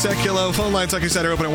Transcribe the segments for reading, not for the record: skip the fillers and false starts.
Seculo phone lines, like I said, are open at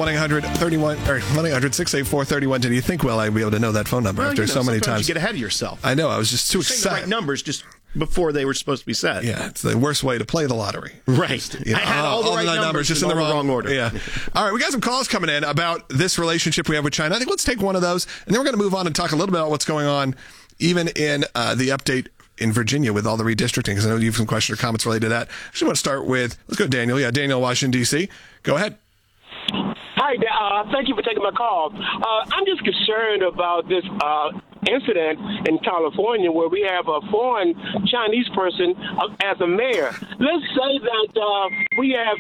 1-800-684-3110. Do you think, well, I'd be able to know that phone number after so many times? You get ahead of yourself. I know. I was just too excited. The right numbers just before they were supposed to be set. Yeah, it's the worst way to play the lottery. Right. I had all the right numbers just in the wrong order. Yeah. All right, we got some calls coming in about this relationship we have with China. I think let's take one of those, and then we're going to move on and talk a little bit about what's going on, even in the update in Virginia with all the redistricting, because I know you have some questions or comments related to that. I just want to start with, let's go to Daniel. Yeah, Daniel, Washington, D.C. Go ahead. Hi, thank you for taking my call. I'm just concerned about this incident in California where we have a foreign Chinese person as a mayor. Let's say that we have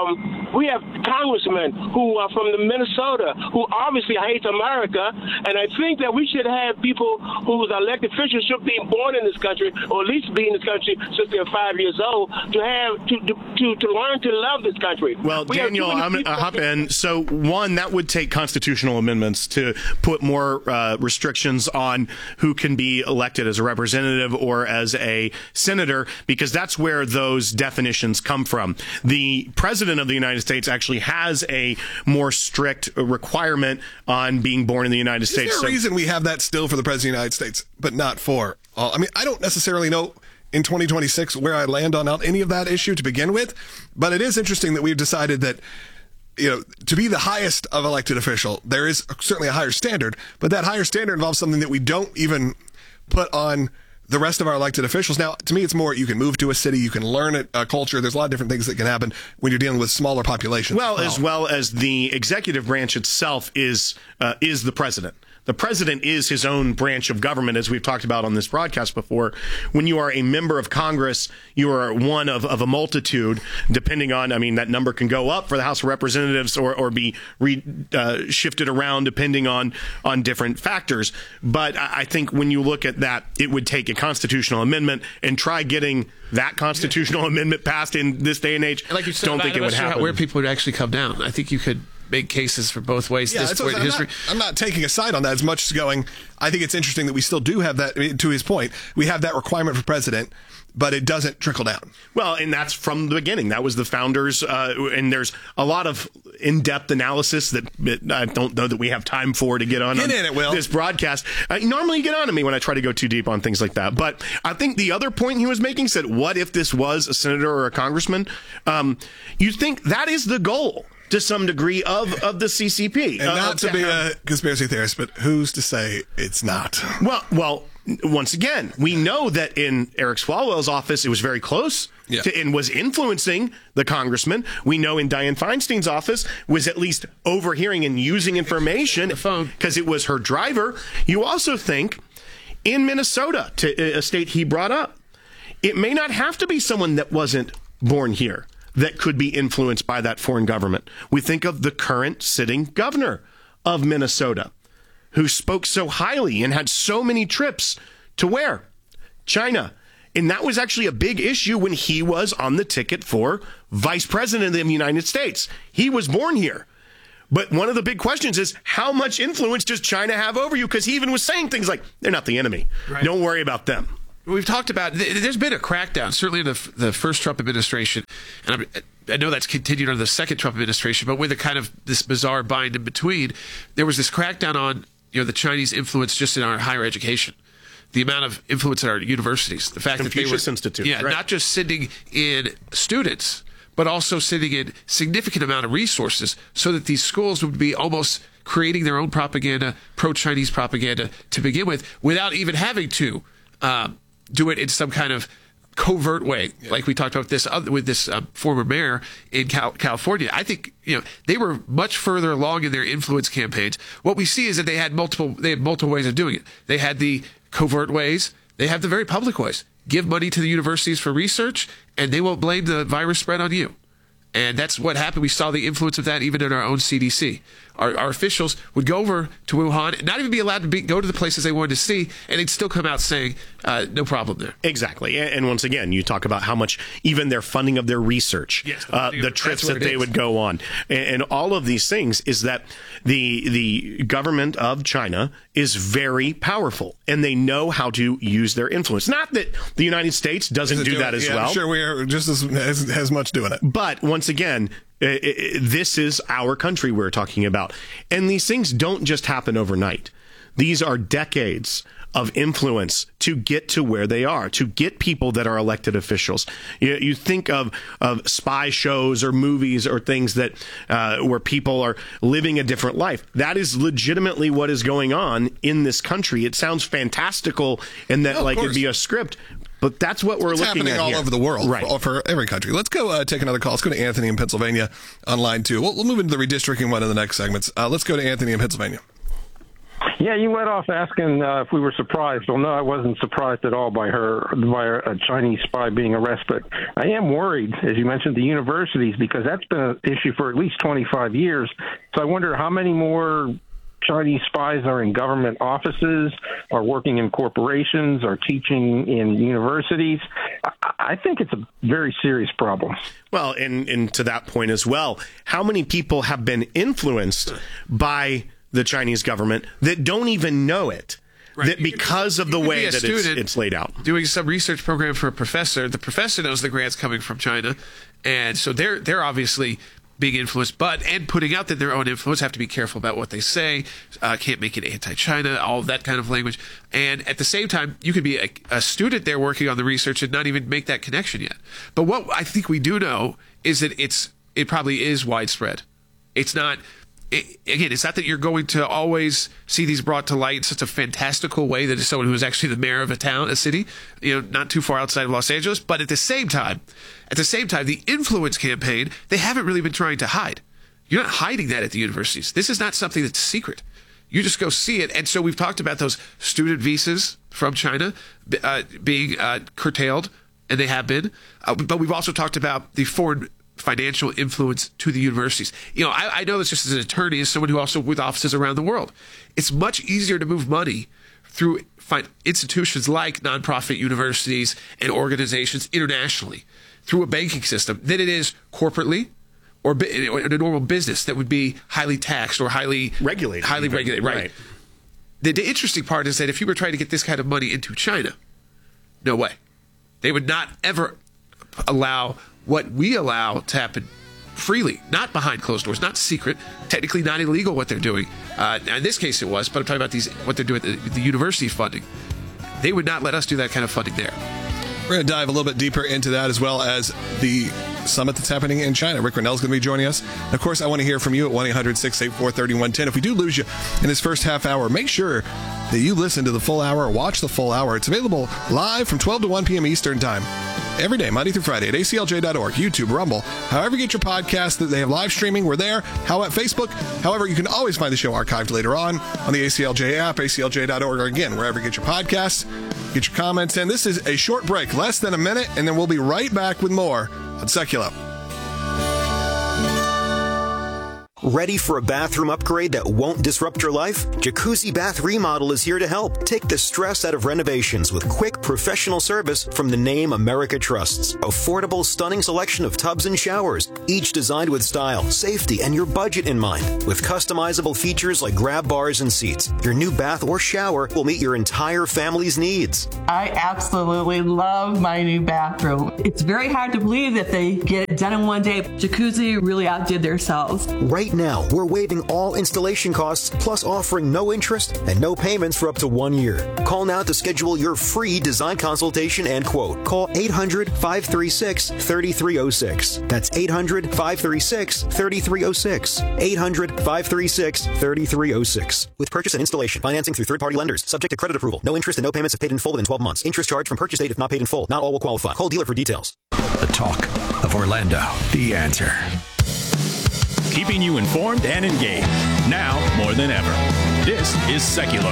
congressmen who are from Minnesota who obviously hate America, and I think that we should have people whose elected officials should be born in this country, or at least be in this country since they're 5 years old, to learn to love this country. Well, Daniel, I'm going to hop in. So, one, that would take constitutional amendments to put more restrictions on who can be elected as a representative or as a senator, because that's where those definitions come from. The president of the United States actually has a more strict requirement on being born in the United States. Is there a reason we have that still for the president of the United States, but not for all? I mean, I don't necessarily know in 2026 where I land on any of that issue to begin with, but it is interesting that we've decided that, you know, to be the highest of elected official, there is certainly a higher standard, but that higher standard involves something that we don't even put on the rest of our elected officials. Now, to me, it's more you can move to a city, you can learn a culture. There's a lot of different things that can happen when you're dealing with smaller populations. Well, as well as the executive branch itself is the president. The president is his own branch of government, as we've talked about on this broadcast before. When you are a member of Congress, you are one of a multitude, depending on, I mean, that number can go up for the House of Representatives or be shifted around depending on different factors. But I think when you look at that, it would take a constitutional amendment, and try getting that constitutional amendment passed in this day and age. Like you said, don't think it would happen. Where people would actually come down. I think you could make cases for both ways. Yeah, this point in history. I'm not taking a side on that as much as going, I think it's interesting that we still do have that, to his point, we have that requirement for president, but it doesn't trickle down. Well, and that's from the beginning. That was the founders, and there's a lot of in-depth analysis that I don't know that we have time for to get on this broadcast. Normally you get on to me when I try to go too deep on things like that. But I think the other point he was making said, what if this was a senator or a congressman? You think that is the goal to some degree of the CCP. And not to be a conspiracy theorist, but who's to say it's not? Well, once again, we know that in Eric Swalwell's office, it was very close and was influencing the congressman. We know in Dianne Feinstein's office was at least overhearing and using information because it was her driver. You also think in Minnesota, to a state he brought up, it may not have to be someone that wasn't born here that could be influenced by that foreign government. We think of the current sitting governor of Minnesota, who spoke so highly and had so many trips to where? China. And that was actually a big issue when he was on the ticket for vice president of the United States. He was born here. But one of the big questions is, how much influence does China have over you? Because he even was saying things like, they're not the enemy. Right. Don't worry about them. We've talked about, there's been a crackdown, certainly in the first Trump administration, and I know that's continued under the second Trump administration, but with a kind of this bizarre bind in between, there was this crackdown on the Chinese influence just in our higher education, the amount of influence at our universities, the fact Confucius that they were Institute, right. Not just sending in students, but also sending in significant amount of resources so that these schools would be almost creating their own propaganda, pro-Chinese propaganda to begin with, without even having to do it in some kind of covert way, like we talked about with this former mayor in California. I think they were much further along in their influence campaigns. What we see is that they had multiple ways of doing it. They had the covert ways. They have the very public ways. Give money to the universities for research, and they won't blame the virus spread on you. And that's what happened. We saw the influence of that even in our own CDC. Our officials would go over to Wuhan and not even be allowed to go to the places they wanted to see, and they'd still come out saying, no problem there. Exactly. And once again, you talk about how much even their funding of their research, the trips that they would go on, and all of these things is that the government of China is very powerful, and they know how to use their influence. Not that the United States doesn't do that as well. I'm sure we are just as much doing it. But once again, This is our country we're talking about. And these things don't just happen overnight. These are decades of influence to get to where they are, to get people that are elected officials. You think of spy shows or movies or things that where people are living a different life. That is legitimately what is going on in this country. It sounds fantastical in that it'd be a script. But that's what we're looking at here. It's happening all over the world, right, for every country. Let's go take another call. Let's go to Anthony in Pennsylvania on line 2. We'll move into the redistricting one in the next segments. Let's go to Anthony in Pennsylvania. Yeah, you led off asking if we were surprised. Well, no, I wasn't surprised at all by a Chinese spy being arrested. I am worried, as you mentioned, the universities, because that's been an issue for at least 25 years. So I wonder how many more Chinese spies are in government offices, are working in corporations, are teaching in universities. I think it's a very serious problem. Well, and to that point as well, how many people have been influenced by the Chinese government that don't even know it? Right. That because of the way that it's laid out. Doing some research program for a professor, the professor knows the grant's coming from China, and so they're obviously being influenced, and putting out that their own influence, have to be careful about what they say, can't make it anti-China, all of that kind of language. And at the same time, you could be a student there working on the research and not even make that connection yet. But what I think we do know is that it probably is widespread. It's not... it's not that you're going to always see these brought to light in such a fantastical way that is someone who is actually the mayor of a city, not too far outside of Los Angeles. But at the same time, the influence campaign, they haven't really been trying to hide. You're not hiding that at the universities. This is not something that's secret. You just go see it. And so we've talked about those student visas from China being curtailed, and they have been. But we've also talked about the foreign financial influence to the universities. I know this just as an attorney, as someone who also with offices around the world. It's much easier to move money through institutions like nonprofit universities and organizations internationally through a banking system than it is corporately or in a normal business that would be highly taxed or highly regulated. Right. The interesting part is that if you were trying to get this kind of money into China, no way. They would not ever allow what we allow to happen freely, not behind closed doors, not secret, technically not illegal what they're doing. In this case it was, but I'm talking about what they're doing with the university funding. They would not let us do that kind of funding there. We're going to dive a little bit deeper into that, as well as the summit that's happening in China. Rick Grenell is going to be joining us. And of course, I want to hear from you at 1-800-684-3110. If we do lose you in this first half hour, make sure that you listen to the full hour or watch the full hour. It's available live from 12 to 1 p.m. Eastern Time. Every day, Monday through Friday at aclj.org, YouTube, Rumble, however you get your podcast, that they have live streaming, we're there. How about Facebook? However, you can always find the show archived later on the ACLJ app, aclj.org, or again, wherever you get your podcasts. Get your comments in. This is a short break, less than a minute, and then we'll be right back with more on Seculo. Ready for a bathroom upgrade that won't disrupt your life? Jacuzzi Bath Remodel is here to help. Take the stress out of renovations with quick, professional service from the name America trusts. Affordable, stunning selection of tubs and showers, each designed with style, safety, and your budget in mind. With customizable features like grab bars and seats, your new bath or shower will meet your entire family's needs. I absolutely love my new bathroom. It's very hard to believe that they get it done in one day. Jacuzzi really outdid themselves. Right now, we're waiving all installation costs, plus offering no interest and no payments for up to 1 year. Call now to schedule your free design consultation and quote. Call 800-536-3306. That's 800-536-3306. 800-536-3306. With purchase and installation, financing through third-party lenders, subject to credit approval. No interest and no payments if paid in full within 12 months. Interest charged from purchase date if not paid in full. Not all will qualify. Call dealer for details. The talk of Orlando. The Answer. Keeping you informed and engaged, now more than ever. This is Seculo.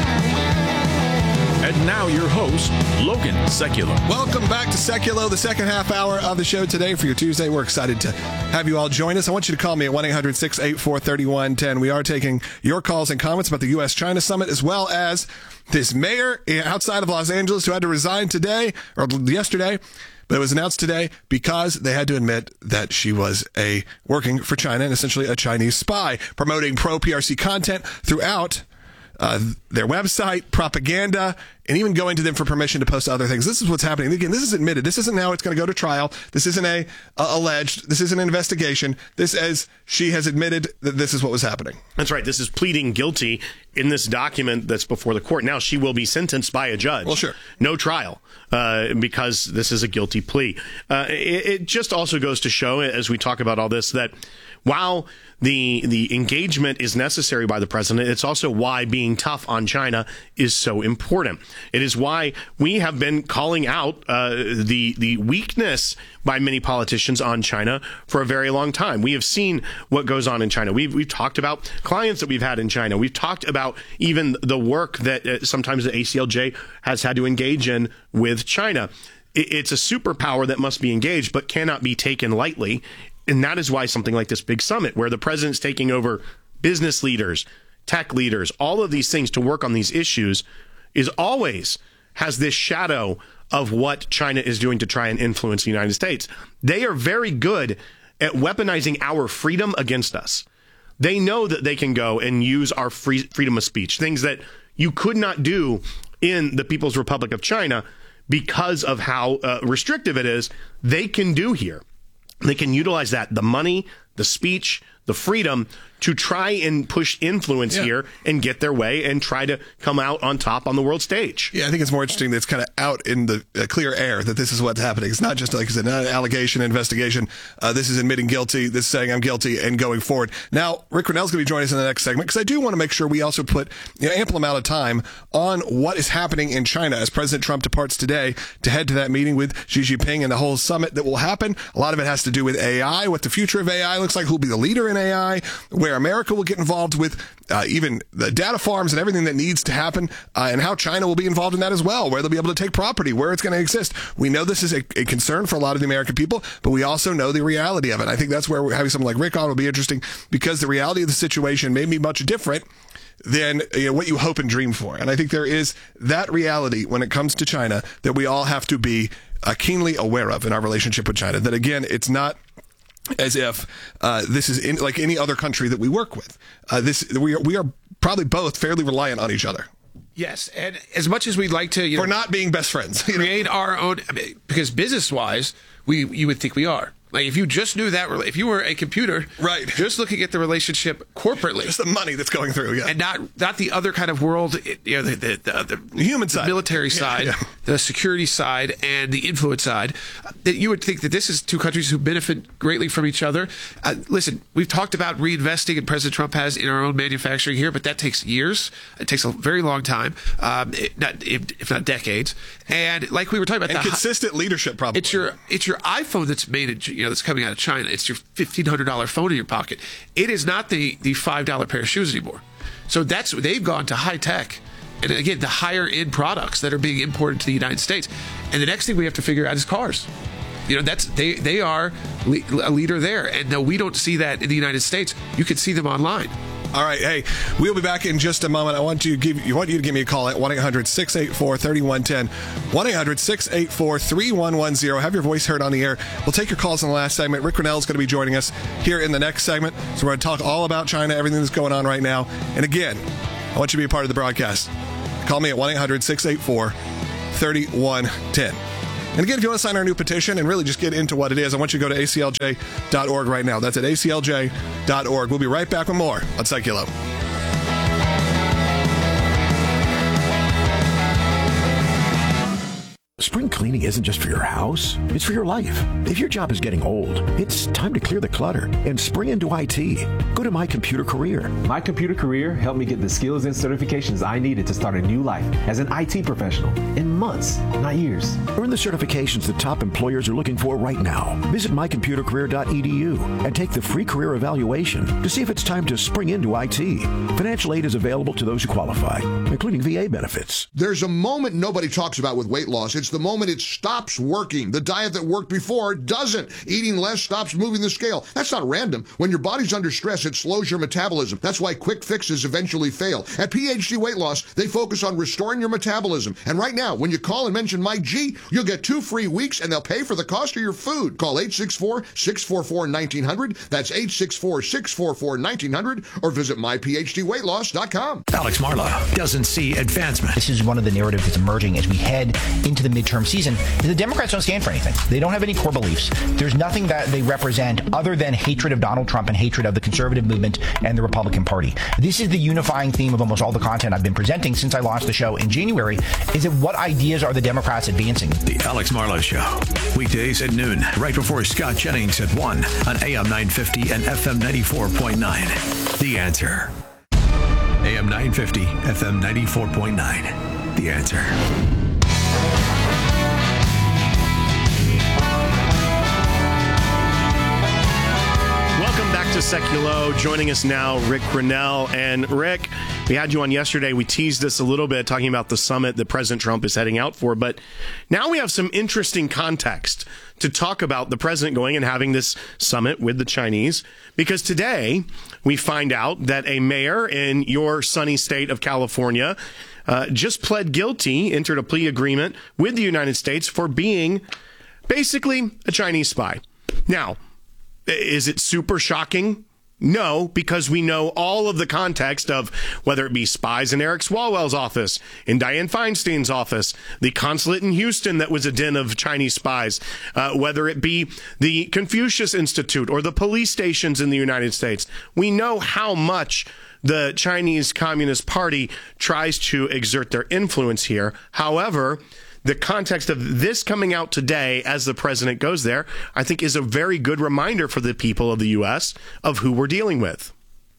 And now your host, Logan Seculo. Welcome back to Seculo, the second half hour of the show today for your Tuesday. We're excited to have you all join us. I want you to call me at 1-800-684-3110. We are taking your calls and comments about the U.S.-China summit, as well as this mayor outside of Los Angeles who had to resign today, or yesterday. But it was announced today because they had to admit that she was working for China and essentially a Chinese spy, promoting pro-PRC content throughout their website, propaganda, and even going to them for permission to post other things. This is what's happening. Again, this is admitted. This isn't now it's going to go to trial. This isn't alleged. This isn't an investigation. This is she has admitted that this is what was happening. That's right. This is pleading guilty in this document that's before the court. Now she will be sentenced by a judge. Well, sure. No trial because this is a guilty plea. It just also goes to show, as we talk about all this, that while the engagement is necessary by the president, it's also why being tough on China is so important. It is why we have been calling out the weakness by many politicians on China for a very long time. We have seen what goes on in China. We've talked about clients that we've had in China. We've talked about even the work that sometimes the ACLJ has had to engage in with China. It's a superpower that must be engaged, but cannot be taken lightly. And that is why something like this big summit, where the president's taking over business leaders, tech leaders, all of these things to work on these issues, is always has this shadow of what China is doing to try and influence the United States. They are very good at weaponizing our freedom against us. They know that they can go and use our freedom of speech, things that you could not do in the People's Republic of China because of how restrictive it is. They can do here. They can utilize that, the money, the speech, the freedom, to try and push influence here and get their way and try to come out on top on the world stage. Yeah, I think it's more interesting that it's kind of out in the clear air that this is what's happening. It's not just like it's an allegation, investigation. This is admitting guilty. This is saying I'm guilty and going forward. Now, Rick Grenell's going to be joining us in the next segment because I do want to make sure we also put ample amount of time on what is happening in China as President Trump departs today to head to that meeting with Xi Jinping and the whole summit that will happen. A lot of it has to do with AI, what the future of AI looks like, who'll be the leader in AI, where America will get involved with even the data farms and everything that needs to happen, and how China will be involved in that as well, where they'll be able to take property, where it's going to exist. We know this is a concern for a lot of the American people, but we also know the reality of it. I think that's where having someone like Rick on will be interesting, because the reality of the situation may be much different than what you hope and dream for. And I think there is that reality when it comes to China that we all have to be keenly aware of in our relationship with China. That, again, it's not as if this is like any other country that we work with. We are probably both fairly reliant on each other. Yes, and as much as we'd like to, for not being best friends, create our own, because business-wise, you would think we are. Like, if you just knew that, if you were a computer, right, just looking at the relationship corporately, just the money that's going through, and not the other kind of world, the human side, the military side, the security side, and the influence side, that you would think that this is two countries who benefit greatly from each other. Listen, we've talked about reinvesting, and President Trump has, in our own manufacturing here, but that takes years. It takes a very long time, if not decades. And like we were talking about, and consistent leadership, probably. It's your iPhone that's made in that's coming out of China. It's your $1,500 phone in your pocket. It is not the $5 pair of shoes anymore. So they've gone to high tech, and again, the higher end products that are being imported to the United States. And the next thing we have to figure out is cars. They are a leader there, and no, we don't see that in the United States. You can see them online. All right, hey, we'll be back in just a moment. I want you to give me a call at 1-800-684-3110, 1-800-684-3110. Have your voice heard on the air. We'll take your calls in the last segment. Rick Grenell is going to be joining us here in the next segment. So we're going to talk all about China, everything that's going on right now. And again, I want you to be a part of the broadcast. Call me at 1-800-684-3110. And again, if you want to sign our new petition and really just get into what it is, I want you to go to aclj.org right now. That's at aclj.org. We'll be right back with more on Psych-Kilo. Spring cleaning isn't just for your house, it's for your life. If your job is getting old, it's time to clear the clutter and spring into IT. Go to My Computer Career. My Computer Career helped me get the skills and certifications I needed to start a new life as an IT professional in months, not years. Earn the certifications that top employers are looking for right now. Visit mycomputercareer.edu and take the free career evaluation to see if it's time to spring into IT. Financial aid is available to those who qualify, including VA benefits. There's a moment nobody talks about with weight loss. It's the moment it stops working. The diet that worked before doesn't. Eating less stops moving the scale. That's not random. When your body's under stress, it it slows your metabolism. That's why quick fixes eventually fail. At PhD Weight Loss, they focus on restoring your metabolism. And right now, when you call and mention Mike G, you'll get 2 free weeks and they'll pay for the cost of your food. Call 864-644-1900. That's 864-644-1900 or visit myphdweightloss.com. Alex Marlow doesn't see advancement. This is one of the narratives that's emerging as we head into the midterm season. The Democrats don't stand for anything. They don't have any core beliefs. There's nothing that they represent other than hatred of Donald Trump and hatred of the conservative movement and the Republican Party. This is the unifying theme of almost all the content I've been presenting since I launched the show in January, is that what ideas are the Democrats advancing? The Alex Marlow Show, weekdays at noon, right before Scott Jennings at 1 on AM 950 and FM 94.9. The Answer. AM 950, FM 94.9. The Answer. Welcome back to Seculo. Joining us now, Rick Grenell. And Rick, we had you on yesterday. We teased this a little bit, talking about the summit that President Trump is heading out for. But now we have some interesting context to talk about the president going and having this summit with the Chinese. Because today we find out that a mayor in your sunny state of California just pled guilty, entered a plea agreement with the United States for being basically a Chinese spy. Now, is it super shocking? No, because we know all of the context of whether it be spies in Eric Swalwell's office, in Dianne Feinstein's office, the consulate in Houston that was a den of Chinese spies, whether it be the Confucius Institute or the police stations in the United States. We know how much the Chinese Communist Party tries to exert their influence here. However, the context of this coming out today as the president goes there, I think is a very good reminder for the people of the U.S. of who we're dealing with.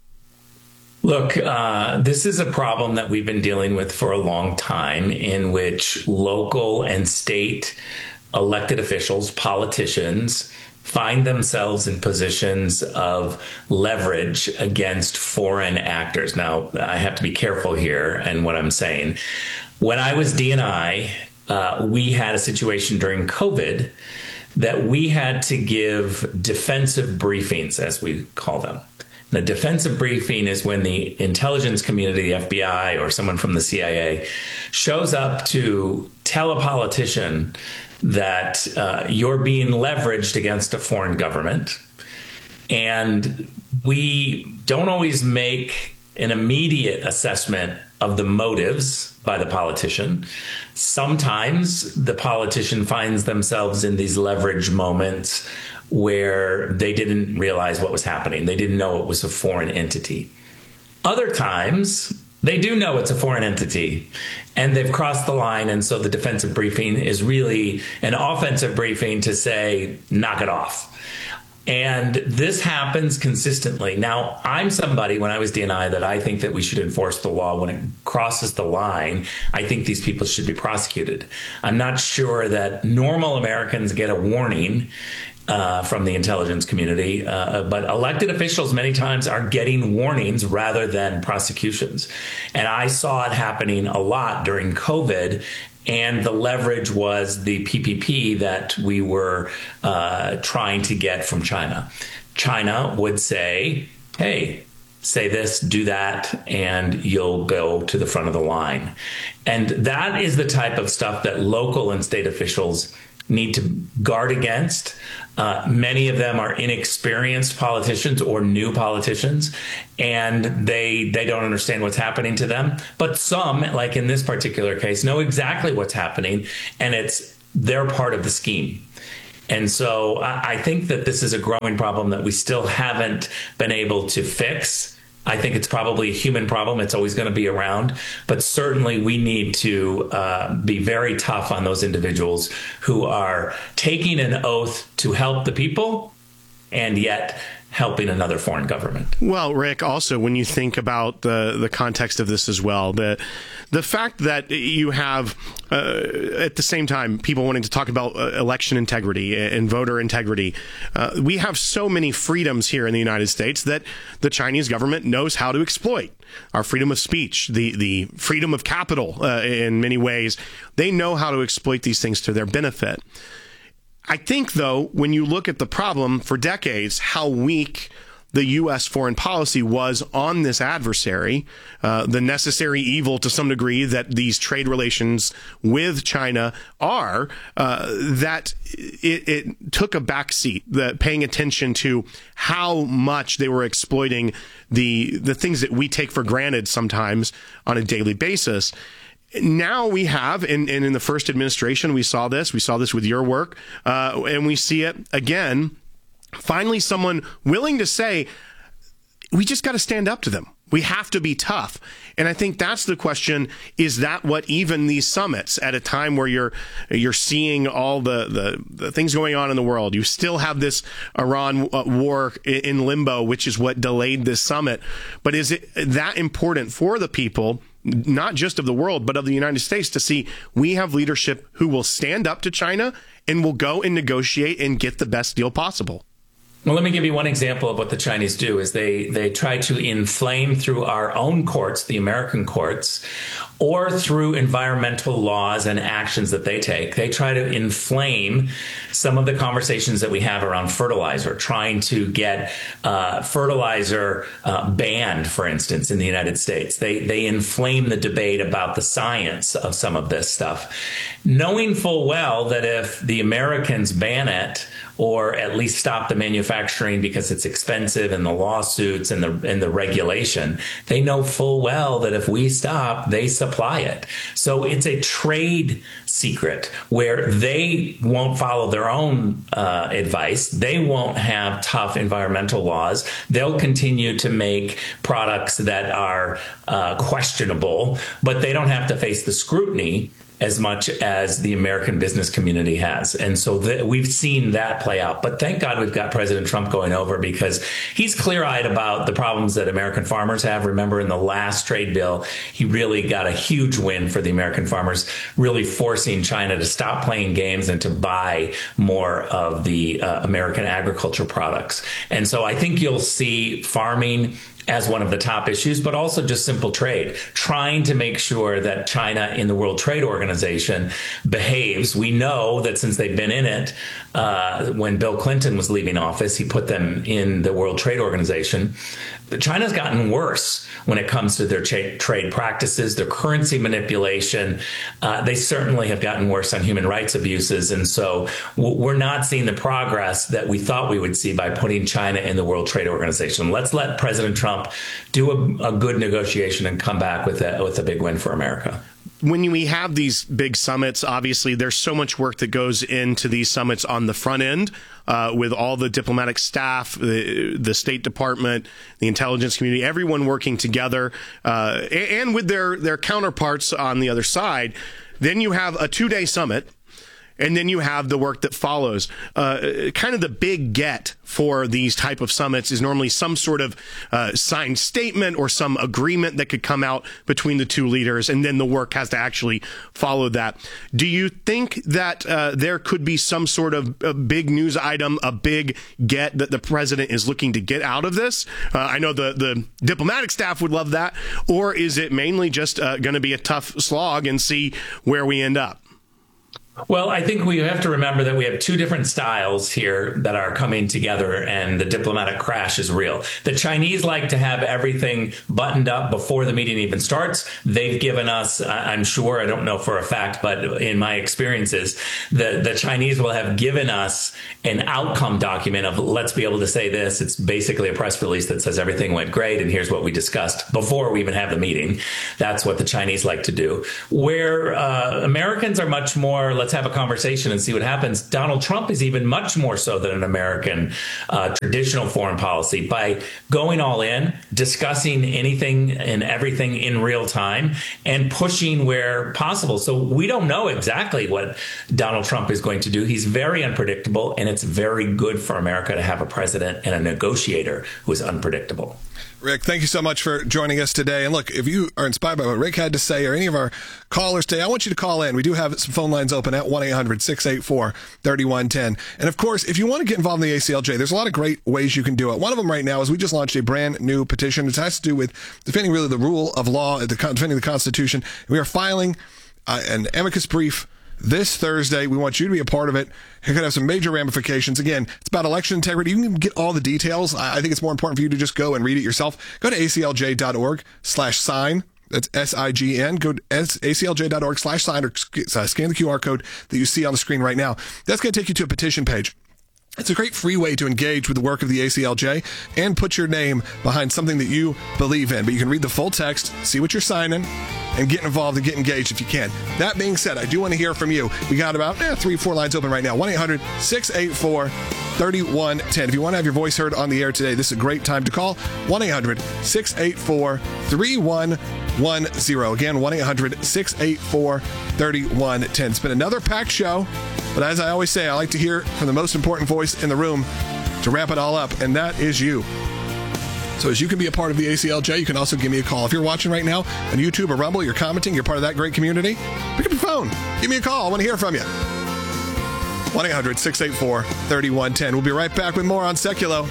Look, this is a problem that we've been dealing with for a long time, in which local and state elected officials, politicians, find themselves in positions of leverage against foreign actors. Now, I have to be careful here in what I'm saying. When I was DNI, we had a situation during COVID that we had to give defensive briefings, as we call them. The defensive briefing is when the intelligence community, the FBI or someone from the CIA, shows up to tell a politician that you're being leveraged against a foreign government. And we don't always make an immediate assessment of the motives by the politician. Sometimes the politician finds themselves in these leverage moments where they didn't realize what was happening. They didn't know it was a foreign entity. Other times, they do know it's a foreign entity and they've crossed the line. And so the defensive briefing is really an offensive briefing to say, knock it off. And this happens consistently. Now, I'm somebody, when I was DNI, that I think that we should enforce the law. When it crosses the line, I think these people should be prosecuted. I'm not sure that normal Americans get a warning from the intelligence community, but elected officials many times are getting warnings rather than prosecutions. And I saw it happening a lot during COVID. And the leverage was the PPP that we were trying to get from China. China would say, hey, say this, do that, and you'll go to the front of the line. And that is the type of stuff that local and state officials need to guard against. Many of them are inexperienced politicians or new politicians, and they don't understand what's happening to them. But some, like in this particular case, know exactly what's happening, and they're part of the scheme. And so I think that this is a growing problem that we still haven't been able to fix. I think it's probably a human problem. It's always going to be around. But certainly we need to be very tough on those individuals who are taking an oath to help the people and yet helping another foreign government. Well, Rick, also, when you think about the context of this as well, the fact that you have, at the same time, people wanting to talk about election integrity and voter integrity, we have so many freedoms here in the United States that the Chinese government knows how to exploit. Our freedom of speech, the freedom of capital, in many ways, they know how to exploit these things to their benefit. I think, though, when you look at the problem for decades, how weak the U.S. foreign policy was on this adversary, the necessary evil to some degree that these trade relations with China are, that it took a backseat, paying attention to how much they were exploiting the things that we take for granted sometimes on a daily basis. Now we have, and in the first administration, we saw this with your work, and we see it again. Finally, someone willing to say, we just got to stand up to them. We have to be tough. And I think that's the question. Is that what even these summits, at a time where you're seeing all the things going on in the world, you still have this Iran war in limbo, which is what delayed this summit. But is it that important for the people, not just of the world, but of the United States, to see we have leadership who will stand up to China and will go and negotiate and get the best deal possible? Well, let me give you one example of what the Chinese do is they try to inflame through our own courts, the American courts, or through environmental laws and actions that they take. They try to inflame some of the conversations that we have around fertilizer, trying to get fertilizer banned, for instance, in the United States. They inflame the debate about the science of some of this stuff, knowing full well that if the Americans ban it, or at least stop the manufacturing because it's expensive and the lawsuits and the regulation, they know full well that if we stop, they supply it. So it's a trade secret where they won't follow their own advice. They won't have tough environmental laws. They'll continue to make products that are questionable, but they don't have to face the scrutiny as much as the American business community has. And so we've seen that play out. But thank God we've got President Trump going over, because he's clear-eyed about the problems that American farmers have. Remember, in the last trade bill, he really got a huge win for the American farmers, really forcing China to stop playing games and to buy more of the American agriculture products. And so I think you'll see farming as one of the top issues, but also just simple trade, trying to make sure that China in the World Trade Organization behaves. We know that since they've been in it, when Bill Clinton was leaving office, he put them in the World Trade Organization. China's gotten worse when it comes to their trade practices, their currency manipulation. They certainly have gotten worse on human rights abuses. And so we're not seeing the progress that we thought we would see by putting China in the World Trade Organization. Let's let President Trump do a good negotiation and come back with a big win for America. When we have these big summits, obviously there's so much work that goes into these summits on the front end, with all the diplomatic staff, the State Department, the intelligence community, everyone working together, and with their counterparts on the other side. Then you have a 2-day summit. And then you have the work that follows. Kind of the big get for these type of summits is normally some sort of signed statement or some agreement that could come out between the two leaders, and then the work has to actually follow that. Do you think that there could be some sort of a big news item, a big get that the president is looking to get out of this? I know the diplomatic staff would love that. Or is it mainly just going to be a tough slog and see where we end up? Well, I think we have to remember that we have two different styles here that are coming together, and the diplomatic crash is real. The Chinese like to have everything buttoned up before the meeting even starts. They've given us, I'm sure, I don't know for a fact, but in my experiences, the Chinese will have given us an outcome document of, let's be able to say this. It's basically a press release that says everything went great and here's what we discussed before we even have the meeting. That's what the Chinese like to do. Where Americans are much more, let's have a conversation and see what happens. Donald Trump is even much more so than an American traditional foreign policy by going all in, discussing anything and everything in real time, and pushing where possible. So we don't know exactly what Donald Trump is going to do. He's very unpredictable, and it's very good for America to have a president and a negotiator who is unpredictable. Rick, thank you so much for joining us today. And look, if you are inspired by what Rick had to say or any of our callers today, I want you to call in. We do have some phone lines open at 1-800-684-3110. And of course, if you want to get involved in the ACLJ, there's a lot of great ways you can do it. One of them right now is we just launched a brand new petition. It has to do with defending really the rule of law, defending the Constitution. We are filing an amicus brief this Thursday. We want you to be a part of it. It could have some major ramifications. Again, it's about election integrity. You can get all the details. I think it's more important for you to just go and read it yourself. Go to aclj.org/sign. That's SIGN. Go to aclj.org/sign or scan the QR code that you see on the screen right now. That's going to take you to a petition page. It's a great free way to engage with the work of the ACLJ and put your name behind something that you believe in. But you can read the full text, see what you're signing, and get involved and get engaged if you can. That being said, I do want to hear from you. We got about 3-4 lines open right now. 1-800-684-3110. If you want to have your voice heard on the air today, this is a great time to call. 1-800-684-3110. Again, 1-800-684-3110. It's been another packed show, but as I always say, I like to hear from the most important voice in the room to wrap it all up, and that is you. So as you can be a part of the ACLJ, you can also give me a call. If you're watching right now on YouTube or Rumble, you're commenting, you're part of that great community, pick up your phone. Give me a call. I want to hear from you. 1-800-684-3110. We'll be right back with more on Seculo.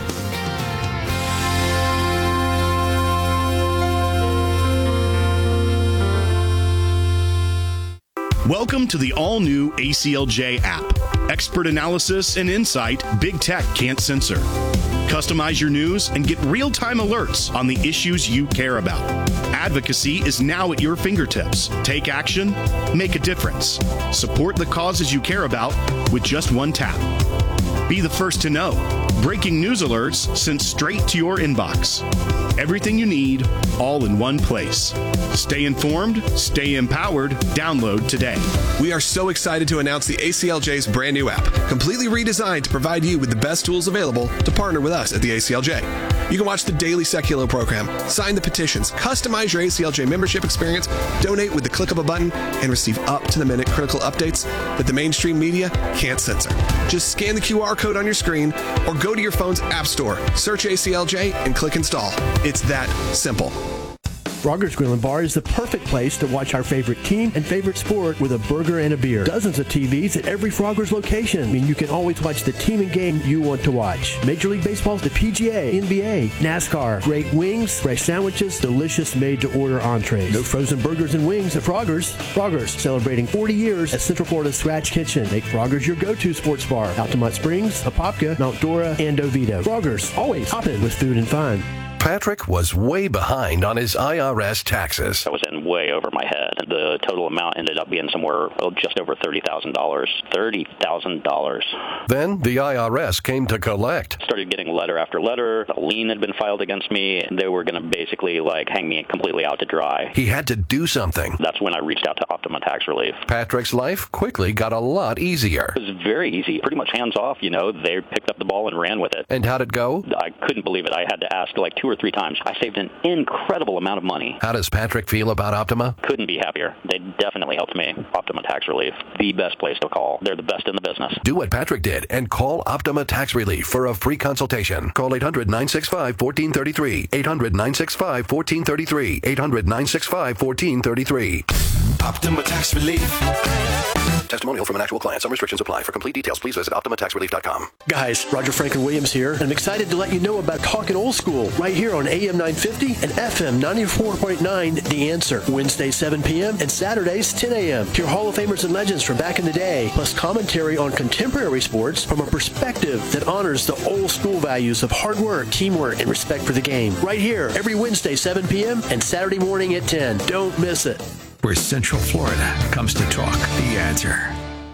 Welcome to the all-new ACLJ app. Expert analysis and insight big tech can't censor. Customize your news and get real-time alerts on the issues you care about. Advocacy is now at your fingertips. Take action, make a difference. Support the causes you care about with just one tap. Be the first to know. Breaking news alerts sent straight to your inbox. Everything you need, all in one place. Stay informed, stay empowered. Download today. We are so excited to announce the ACLJ's brand new app, completely redesigned to provide you with the best tools available to partner with us at the ACLJ. You can watch the daily Seculo program, sign the petitions, customize your ACLJ membership experience, donate with the click of a button, and receive up-to-the-minute critical updates that the mainstream media can't censor. Just scan the QR code on your screen or go to your phone's app store, search ACLJ, and click install. It's that simple. Frogger's Grill & Bar is the perfect place to watch our favorite team and favorite sport with a burger and a beer. Dozens of TVs at every Frogger's location. I mean, you can always watch the team and game you want to watch. Major League Baseball, the PGA, NBA, NASCAR, great wings, fresh sandwiches, delicious made-to-order entrees. No frozen burgers and wings at Frogger's. Frogger's, celebrating 40 years at Central Florida's Scratch Kitchen. Make Frogger's your go-to sports bar. Altamont Springs, Apopka, Mount Dora, and Oviedo. Frogger's, always hopping with food and fun. Patrick was way behind on his IRS taxes. I was in way over my head. The total amount ended up being somewhere just over $30,000. $30,000. Then the IRS came to collect. Started getting letter after letter. A lien had been filed against me, and they were going to basically hang me completely out to dry. He had to do something. That's when I reached out to Optima Tax Relief. Patrick's life quickly got a lot easier. It was very easy, pretty much hands off. They picked up the ball and ran with it. And how'd it go? I couldn't believe it. I had to ask 2 or 3 times. I saved an incredible amount of money. How does Patrick feel about Optima? Couldn't be happier. They definitely helped me. Optima Tax Relief, the best place to call. They're the best in the business. Do what Patrick did and call Optima Tax Relief for a free consultation. Call 800-965-1433. 800-965-1433. 800-965-1433. Optima Tax Relief. Testimonial from an actual client. Some restrictions apply. For complete details, please visit OptimaTaxRelief.com. Guys, Roger Franklin Williams here. I'm excited to let you know about Talkin' Old School right here on AM 950 and FM 94.9 The Answer. Wednesdays 7 p.m. and Saturdays 10 a.m. Hear Hall of Famers and legends from back in the day, plus commentary on contemporary sports from a perspective that honors the old school values of hard work, teamwork, and respect for the game. Right here, every Wednesday 7 p.m. and Saturday morning at 10. Don't miss it. Where Central Florida comes to talk. The Answer.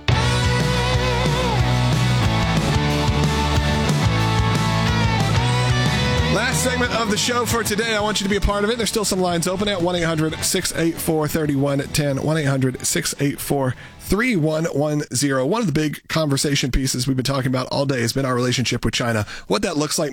Last segment of the show for today. I want you to be a part of it. There's still some lines open at 1-800-684-3110. 1-800-684-3110. One of the big conversation pieces we've been talking about all day has been our relationship with China. What that looks like